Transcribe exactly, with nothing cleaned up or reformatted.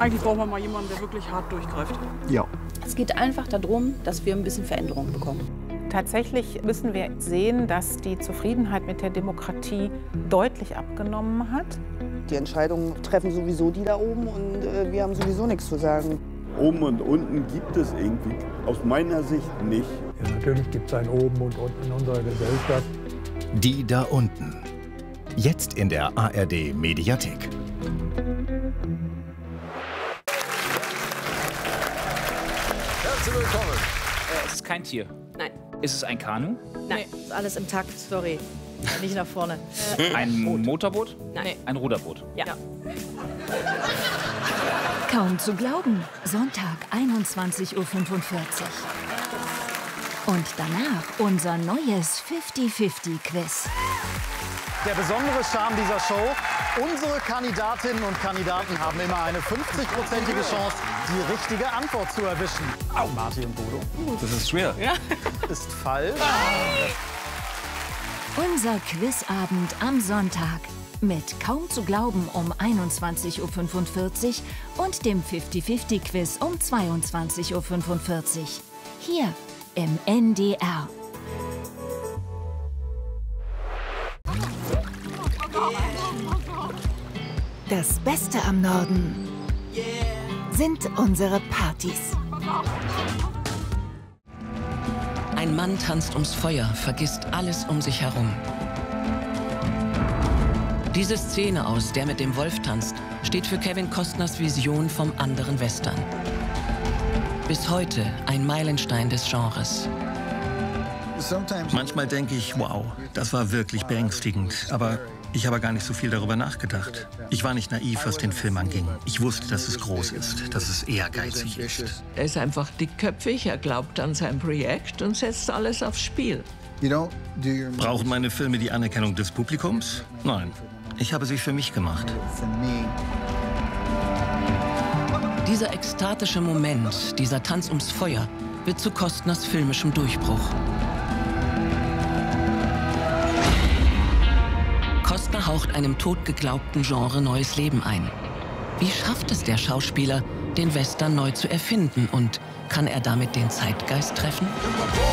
Eigentlich brauchen wir mal jemanden, der wirklich hart durchgreift. Ja. Es geht einfach darum, dass wir ein bisschen Veränderung bekommen. Tatsächlich müssen wir sehen, dass die Zufriedenheit mit der Demokratie deutlich abgenommen hat. Die Entscheidungen treffen sowieso die da oben und äh, wir haben sowieso nichts zu sagen. Oben und unten gibt es irgendwie aus meiner Sicht nicht. Ja, natürlich gibt es ein Oben und Unten in unserer Gesellschaft. Die da unten. Jetzt in der A R D Mediathek. Herzlich willkommen. Äh, es ist kein Tier. Nein. Ist es ein Kanu? Nein, ist alles im Takt, sorry. Nicht nach vorne. Ein Boot. Motorboot? Nein. Ein Ruderboot? Ja. ja. Kaum zu glauben. Sonntag, einundzwanzig Uhr fünfundvierzig. Und danach unser neues fifty fifty Quiz. Der besondere Charme dieser Show: unsere Kandidatinnen und Kandidaten haben immer eine fünfzig-prozentige Chance, die richtige Antwort zu erwischen. Au, Martin und Bodo. Das ist schwer. Ja. Ist falsch. Unser Quizabend am Sonntag. Mit Kaum zu glauben um einundzwanzig Uhr fünfundvierzig und dem fifty fifty Quiz um zweiundzwanzig Uhr fünfundvierzig. Hier im N D R. Das Beste am Norden sind unsere Partys. Ein Mann tanzt ums Feuer, vergisst alles um sich herum. Diese Szene aus Der mit dem Wolf tanzt steht für Kevin Costners Vision vom anderen Western. Bis heute ein Meilenstein des Genres. Manchmal denke ich, wow, das war wirklich beängstigend. Aber ich habe gar nicht so viel darüber nachgedacht. Ich war nicht naiv, was den Film anging. Ich wusste, dass es groß ist, dass es ehrgeizig ist. Er ist einfach dickköpfig, er glaubt an sein Projekt und setzt alles aufs Spiel. Brauchen meine Filme die Anerkennung des Publikums? Nein, ich habe sie für mich gemacht. Dieser ekstatische Moment, dieser Tanz ums Feuer, wird zu Costners filmischem Durchbruch. Costner haucht einem totgeglaubten Genre neues Leben ein. Wie schafft es der Schauspieler, den Western neu zu erfinden, und kann er damit den Zeitgeist treffen?